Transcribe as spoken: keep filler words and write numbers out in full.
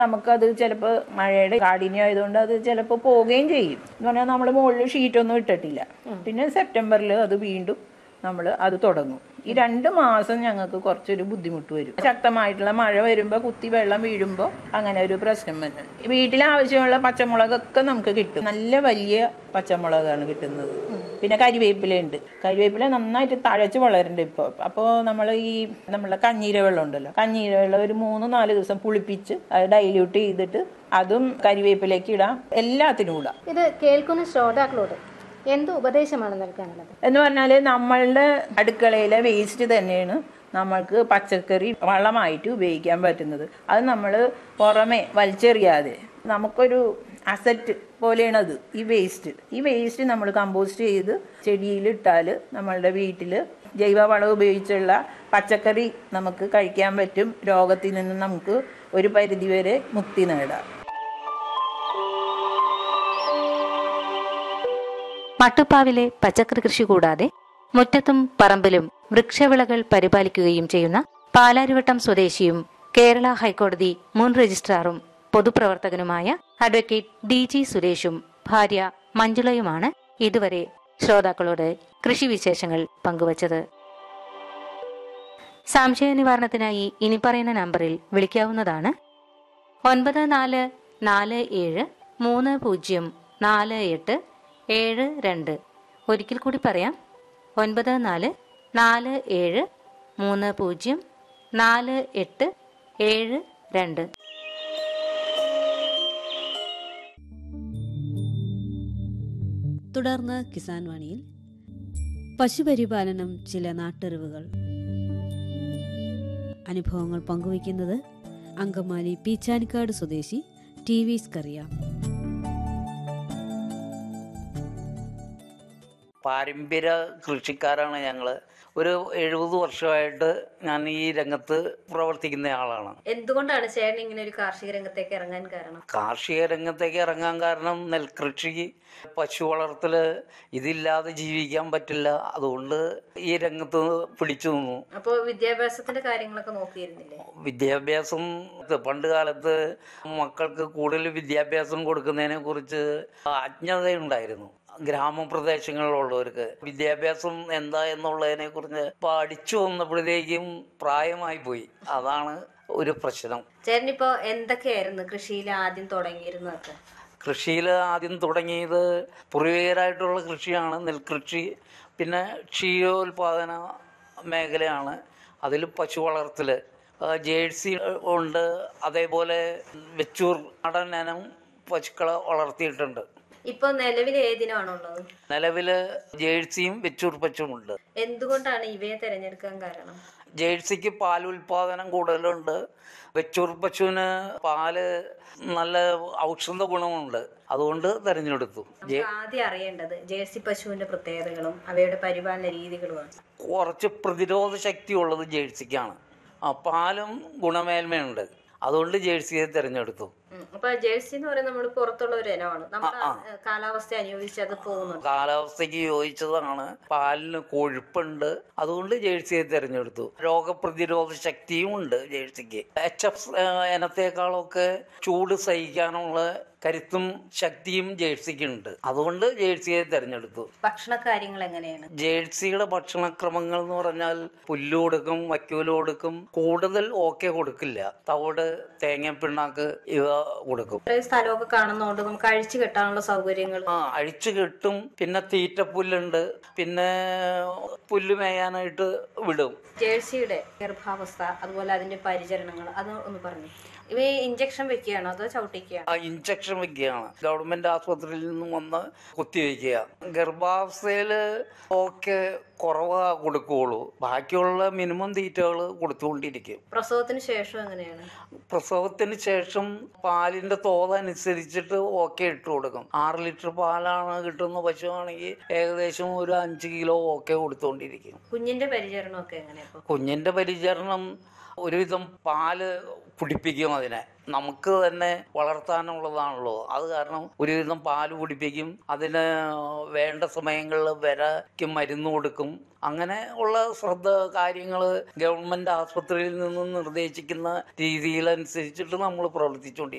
നമുക്കത് ചിലപ്പോൾ മഴയുടെ കാഠിന്യം ആയതുകൊണ്ട് അത് ചിലപ്പോൾ പോവുകയും ചെയ്യും. എന്ന് പറഞ്ഞാൽ നമ്മൾ മുകളിൽ ഷീറ്റൊന്നും ഇട്ടിട്ടില്ല. പിന്നെ സെപ്റ്റംബറിൽ അത് വീണ്ടും നമ്മൾ അത് തുടങ്ങും. ഈ രണ്ട് മാസം ഞങ്ങൾക്ക് കുറച്ചൊരു ബുദ്ധിമുട്ട് വരും. ശക്തമായിട്ടുള്ള മഴ വരുമ്പോൾ കുത്തി വെള്ളം വീഴുമ്പോൾ അങ്ങനെ ഒരു പ്രശ്നം വരും. വീട്ടിൽ ആവശ്യമുള്ള പച്ചമുളകൊക്കെ നമുക്ക് കിട്ടും. നല്ല വലിയ പച്ചമുളകാണ് കിട്ടുന്നത്. പിന്നെ കരിവേപ്പില ഉണ്ട്. കരിവേപ്പില നന്നായിട്ട് തഴച്ച് വളരുന്നുണ്ട് ഇപ്പോൾ. അപ്പോൾ നമ്മൾ ഈ നമ്മളെ കഞ്ഞീര വെള്ളം ഉണ്ടല്ലോ, കഞ്ഞീര വെള്ളം ഒരു മൂന്ന് നാല് ദിവസം പുളിപ്പിച്ച് അത് ഡൈല്യൂട്ട് ചെയ്തിട്ട് അതും കരിവേപ്പിലേക്ക് ഇടാം, എല്ലാത്തിനും ഇടാം. ഇത് കേൾക്കുന്ന ശ്രോതാക്കളോട് എന്ത് ഉപദേശമാണ് നൽകാനുള്ളത് എന്ന് പറഞ്ഞാൽ നമ്മളുടെ അടുക്കളയിലെ വേസ്റ്റ് തന്നെയാണ് നമ്മൾക്ക് പച്ചക്കറി വളമായിട്ട് ഉപയോഗിക്കാൻ പറ്റുന്നത്. അത് നമ്മൾ പുറമെ വലിച്ചെറിയാതെ നമുക്കൊരു അസറ്റ് പോലെയാണത് ഈ വേസ്റ്റ്. ഈ വേസ്റ്റ് നമ്മൾ കമ്പോസ്റ്റ് ചെയ്ത് ചെടിയിലിട്ടാൽ നമ്മളുടെ വീട്ടിൽ ജൈവവളം ഉപയോഗിച്ചുള്ള പച്ചക്കറി നമുക്ക് കഴിക്കാൻ പറ്റും. രോഗത്തിൽ നിന്ന് നമുക്ക് ഒരു പരിധിവരെ മുക്തി നേടാം. മട്ടുപ്പാവിലെ പച്ചക്കറി കൃഷി കൂടാതെ മുറ്റത്തും പറമ്പിലും വൃക്ഷവിളകൾ പരിപാലിക്കുകയും ചെയ്യുന്ന പാലാരിവട്ടം സ്വദേശിയും കേരള ഹൈക്കോടതി മുൻ രജിസ്ട്രാറും പൊതുപ്രവർത്തകനുമായ അഡ്വക്കേറ്റ് ഡി ജി സുരേഷും ഭാര്യ മഞ്ജുളയുമാണ് ഇതുവരെ ശ്രോതാക്കളോട് കൃഷിവിശേഷങ്ങൾ പങ്കുവച്ചത്. സംശയ നിവാരണത്തിനായി ഇനി പറയുന്ന നമ്പറിൽ വിളിക്കാവുന്നതാണ്. ഒൻപത് നാല് നാല് ഏഴ് മൂന്ന് പൂജ്യം നാല് എട്ട് ഏഴ് രണ്ട്. ഒരിക്കൽ കൂടി പറയാം, ഒൻപത് നാല് നാല് ഏഴ് മൂന്ന് പൂജ്യം നാല് എട്ട് ഏഴ് രണ്ട്. തുടർന്ന് കിസാൻ വാണിയിൽ പശുപരിപാലനം ചില നാട്ടറിവുകൾ. അനുഭവങ്ങൾ പങ്കുവയ്ക്കുന്നത് അങ്കമാലി പീച്ചാനിക്കാട് സ്വദേശി ടി വി സ്കറിയ. പാരമ്പര്യ കൃഷിക്കാരാണ് ഞങ്ങൾ. ഒരു എഴുപത് വർഷമായിട്ട് ഞാൻ ഈ രംഗത്ത് പ്രവർത്തിക്കുന്ന ആളാണ്. എന്തുകൊണ്ടാണ് ചേട്ടൻ ഇങ്ങനെ ഒരു കാർഷിക രംഗത്തേക്ക് ഇറങ്ങാൻ കാരണം? കാർഷിക രംഗത്തേക്ക് ഇറങ്ങാൻ കാരണം നെൽകൃഷി, പശു വളർത്തല്, ഇതില്ലാതെ ജീവിക്കാൻ പറ്റില്ല. അതുകൊണ്ട് ഈ രംഗത്ത് പിടിച്ചു നിന്നു. അപ്പോൾ വിദ്യാഭ്യാസത്തിന്റെ കാര്യങ്ങളൊക്കെ നോക്കിയിരുന്നില്ലേ? വിദ്യാഭ്യാസം പണ്ട് കാലത്ത് മക്കൾക്ക് കൂടുതൽ വിദ്യാഭ്യാസം കൊടുക്കുന്നതിനെ കുറിച്ച് അജ്ഞതയുണ്ടായിരുന്നു. ഗ്രാമപ്രദേശങ്ങളിലുള്ളവർക്ക് വിദ്യാഭ്യാസം എന്താ എന്നുള്ളതിനെ കുറിച്ച് പഠിച്ചു വന്നപ്പോഴത്തേക്കും പ്രായമായി പോയി. അതാണ് ഒരു പ്രശ്നം. ചേട്ടനിപ്പോ എന്തൊക്കെയായിരുന്നു കൃഷിയിൽ ആദ്യം തുടങ്ങിയിരുന്നതൊക്കെ? കൃഷിയിൽ ആദ്യം തുടങ്ങിയത് പൂർവികരായിട്ടുള്ള കൃഷിയാണ്, നെൽകൃഷി. പിന്നെ ക്ഷീരോത്പാദന മേഖലയാണ്. അതിൽ പശു വളർത്തൽ, ജേഴ്സി ഉണ്ട്. അതേപോലെ വെച്ചൂർ നാടൻ ഇനം പശുക്കളെ വളർത്തിയിട്ടുണ്ട്. ഇപ്പൊ നിലവിൽ ഏതിനാണുള്ളത്? നിലവില് ജേഴ്സിയും വെച്ചൂർ പശുവും ഉണ്ട്. എന്തുകൊണ്ടാണ് ഇവയെ തിരഞ്ഞെടുക്കാൻ കാരണം? ജേഴ്സിക്ക് പാൽ ഉൽപാദനം കൂടുതലുണ്ട്. വെച്ചൂർ പശുവിന് പാല് നല്ല ഔഷധ ഗുണമുണ്ട്. അതുകൊണ്ട് തിരഞ്ഞെടുത്തു. ആദ്യം അറിയേണ്ടത് ജേഴ്സി പശുവിന്റെ പ്രത്യേകതകളും അവയുടെ പരിപാലന രീതികളുമാണ്. കുറച്ച് പ്രതിരോധ ശക്തി ഉള്ളത് ജേഴ്സിക്കാണ്. പാലും ഗുണമേന്മയുണ്ട്. അതുകൊണ്ട് ജേഴ്സിയെ തിരഞ്ഞെടുത്തു. അപ്പൊ ജേഴ്സി എന്ന് പറയുന്നത് നമ്മൾ പുറത്തുള്ള ഒരു ഇനമാണ്. നമ്മുടെ കാലാവസ്ഥ അനുയോജിച്ച് അത് പോകുന്നു. കാലാവസ്ഥയ്ക്ക് യോജിച്ചതാണ്. പാലിന് കൊഴുപ്പുണ്ട്. അതുകൊണ്ട് ജേഴ്സിയെ തിരഞ്ഞെടുത്തു. രോഗപ്രതിരോധ ശക്തിയും ഉണ്ട് ജേഴ്സിക്ക്. എച്ച് എഫ് ഇനത്തെക്കാളൊക്കെ ചൂട് സഹിക്കാനുള്ള കരുത്തും ശക്തിയും ജേഴ്സിക്കുണ്ട്. അതുകൊണ്ട് ജേഴ്സിയെ തിരഞ്ഞെടുത്തു. ഭക്ഷണ കാര്യങ്ങൾ എങ്ങനെയാണ്? ജേഴ്സിയുടെ ഭക്ഷണക്രമങ്ങൾ എന്ന് പറഞ്ഞാൽ പുല്ല് കൊടുക്കും, വൈക്കോല് കൊടുക്കും. കൂടുതൽ ഓക്കെ കൊടുക്കില്ല. തവിട്, തേങ്ങ പിണ്ണാക്ക് ഇവ കൊടുക്കും. സ്ഥലമൊക്കെ കാണുന്നതുകൊണ്ട് നമുക്ക് അഴിച്ചു കെട്ടാനുള്ള സൗകര്യങ്ങൾ. ആ അഴിച്ചു കെട്ടും. പിന്നെ തീറ്റപ്പുല്ലുണ്ട്. പിന്നെ പുല്ല് മേയാനായിട്ട് വിടും. ജേഴ്സിയുടെ ഗർഭാവസ്ഥ, അതുപോലെ അതിന്റെ പരിചരണങ്ങൾ, അത് ഒന്ന് പറഞ്ഞു. ഇവ ഇഞ്ചക്ഷൻ വെക്കുകയാണോ അതോ ചവിട്ടിക്കുകയാണോ? ആ ഇഞ്ചക്ഷൻ വെക്കുകയാണ്. ഗവൺമെന്റ് ആശുപത്രിയിൽ നിന്നും വന്ന് കുത്തിവെക്കുക. ഗർഭാവസ്ഥയില് ഓക്കെ കുറവാ കൊടുക്കുകയുള്ളൂ. ബാക്കിയുള്ള മിനിമം തീറ്റകൾ കൊടുത്തുകൊണ്ടിരിക്കും. പ്രസവത്തിന് ശേഷം എങ്ങനെയാണ്? പ്രസവത്തിന് ശേഷം പാലിന്റെ തോതനുസരിച്ചിട്ട് ഓക്കെ ഇട്ട് കൊടുക്കും. ആറ് ലിറ്റർ പാലാണ് കിട്ടുന്ന പശുവാണെങ്കിൽ ഏകദേശം ഒരു അഞ്ച് കിലോ ഓക്കെ കൊടുത്തുകൊണ്ടിരിക്കും. കുഞ്ഞിന്റെ പരിചരണമൊക്കെ എങ്ങനെയാ? കുഞ്ഞിന്റെ പരിചരണം ഒരുവിധം പാല് കുടിപ്പിക്കും. അതിനെ നമുക്ക് തന്നെ വളർത്താനുള്ളതാണല്ലോ. അത് കാരണം ഒരുവിധം പാല് കുടിപ്പിക്കും. അതിന് വേണ്ട സമയങ്ങളിൽ വിരയ്ക്ക് മരുന്ന് കൊടുക്കും. അങ്ങനെ ഉള്ള ശ്രദ്ധ കാര്യങ്ങൾ ഗവൺമെൻറ് ആശുപത്രിയിൽ നിന്നും നിർദ്ദേശിക്കുന്ന രീതിയിലനുസരിച്ചിട്ട് നമ്മൾ പ്രവർത്തിച്ചുകൊണ്ടിരിക്കും.